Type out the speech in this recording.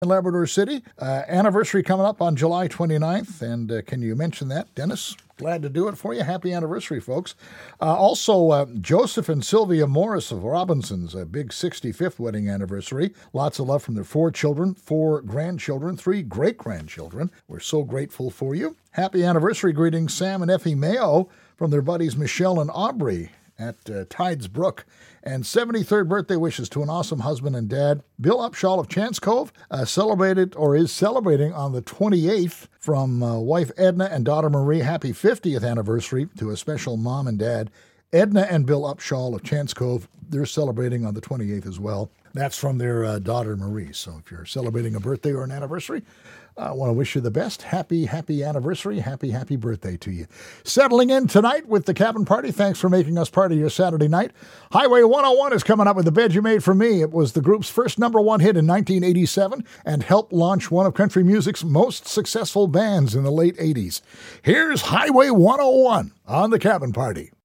in Labrador City. Anniversary coming up on July 29th. And can you mention that, Dennis? Glad to do it for you. Happy anniversary, folks. Also, Joseph and Sylvia Morris of Robinson's big 65th wedding anniversary. Lots of love from their 4 children, 4 grandchildren, 3 great-grandchildren. We're so grateful for you. Happy anniversary greetings, Sam and Effie Mayo, from their buddies Michelle and Aubrey at Tides Brook. And 73rd birthday wishes to an awesome husband and dad, Bill Upshaw of Chance Cove, is celebrating on the 28th from wife Edna and daughter Marie. Happy 50th anniversary to a special mom and dad, Edna and Bill Upshaw of Chance Cove. They're celebrating on the 28th as well. That's from their daughter Marie. So if you're celebrating a birthday or an anniversary, I want to wish you the best. Happy anniversary. Happy birthday to you. Settling in tonight with the Cabin Party. Thanks for making us part of your Saturday night. Highway 101 is coming up with The Bed You Made For Me. It was the group's first #1 hit in 1987 and helped launch one of country music's most successful bands in the late 80s. Here's Highway 101 on the Cabin Party.